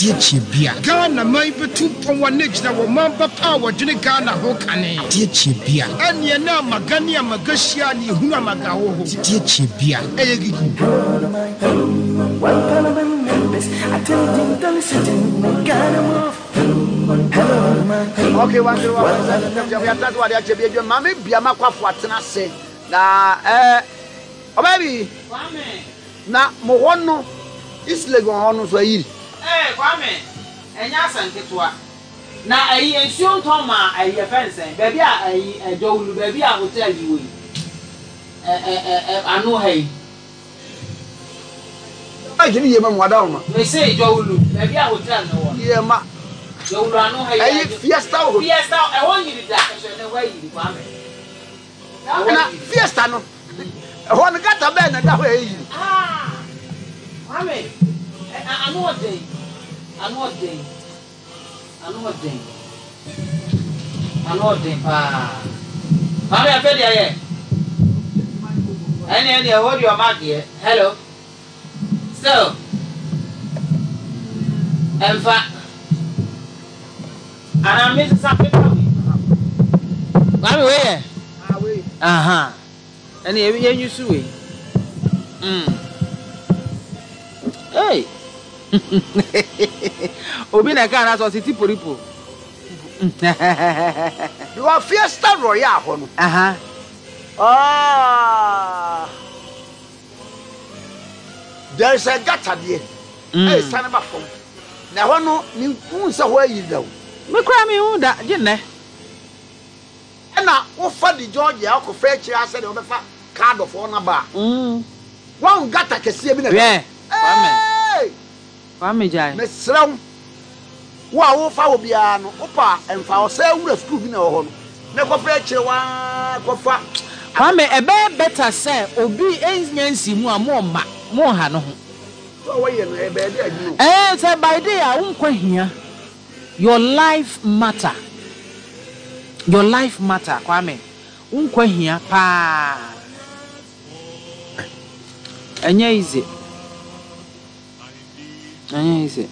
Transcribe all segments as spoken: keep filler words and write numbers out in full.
Tietchibia. Ghana may be two point one next na wamamba power jini Ghana ho kane. Tietchibia. Anya na magani amagashia ni huna magawo ho. Tietchibia. Eye gigu. Okay, one zero one seven. We are trying to actually be a mammy. Be a macquaff. What's not say? Na eh, oh baby. Na mohono is lego hono so yiri. Eh, Kwame. Enya sanketwa. Na ayi ensuo ntoma ayi fence. Baby a ayi ejowulu baby a hotel yi we. Eh eh eh anu hai. I can hear my madam. Me say ejowulu baby a hotel no one. Yeah ma. Ejowulu anu hai. Ayi fiesta ho. Fiesta e won yiri da so na wa yiri Kwame. Na fiesta no. Ho na gata be na da ho yi. Ah. Kwame. Anu odey. Anu odey. Anu odey. Anu odey pa. Kwame afedi aye. Any any hold your mouth here. Hello. So. Enfa. Ana miss something. Kwame where? Ah we. Aha. Any yen you see we. Mm. Hey. Obi na ka na so city poripo. You are fiesta royal ho no. Aha. Ah. There is a gata there. Hey, stand back from. Na ho no ni unse ho ayi da o. Me kra me hu da, je ne. E na wo fa di Georgia akofra kiri ase de wo be fa card of honor ba. Mm. Wan gata kese bi na. Yeah. Hey. Kwame jai. Me sraw. Wo a wo fa wo bia no, wo pa emfa wo sa wura school bi na wo ho no. Me kofra kiri wa kofa. Kwame e be better say obi enyansi mu a mo ma, mo ha no ho. So wo ye no e be de adu. Eh, say by day a unkwa hia. Your life matter. Your life matter, Kwame. Unkwa hia pa. Anya easy. Anya easy.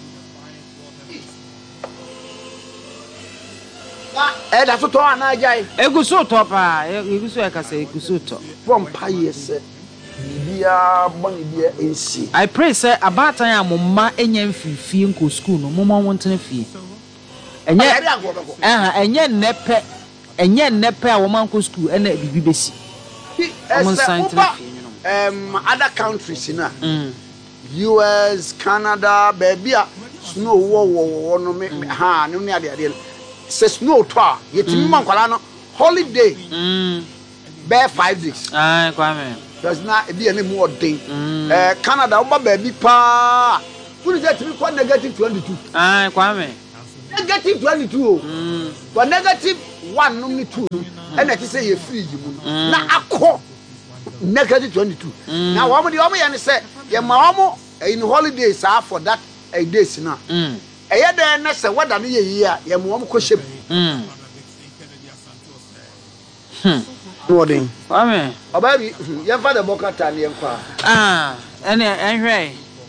Eh da so to ana jai. Eguso to pa, eguso e ka say eguso to. Bom pa yese. Bia boni bia ensi. I pray say abatan ya momma enya mfifie nko school no momma wontena fie. Enye eh enye nepe enye nepe a woman nko school ena bibi besi. Um other countries na. Mm. U S, Canada, baby snow wo wo wo no me ha no ne ade ade. Se snow to a yetimi mankwala no holiday. Mm. Be five days. Ah, Kwame. There's not a be any more day. Eh Canada oba baby pa. Who is that to be negative twenty-two? Ah, Kwame. Negative twenty-two. Mm. But negative one no me two. And I say you free you. Na akọ negative twenty-two. Mm. Now what do you want me say? Your mama in holidays are for that a days now. Mm. A year there na say what am year your mom ko shape. Mm. Hmm. Wording. Kwame. Oh baby, your father bokata ni enko. Ah, ene enhwe.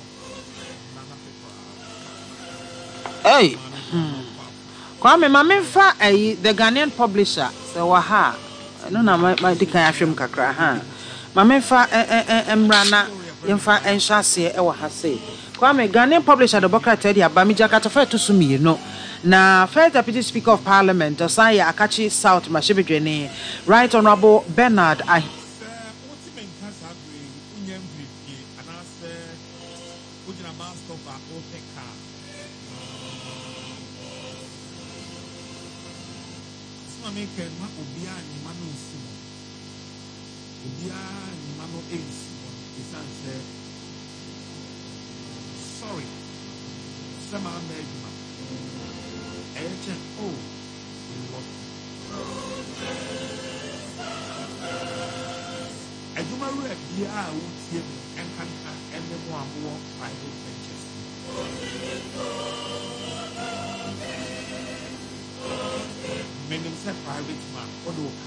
Hey. Kwame mama fa eh the Ghanaian publisher say wa ha. No na my di kan ahwem kakra ha. Mama fa emrana yemfa enhase e wa ha say. Kwame Ghanaian publisher the bokata dia ba mi jakata fa to sumi no. Na first deputy speaker of parliament Osaya Akachi South Mashibedwene Right Honorable Bernard Ahi sorry. Some are made. Oh, I do my work here. I would see and can and the one who walk private ventures. Many say private man, although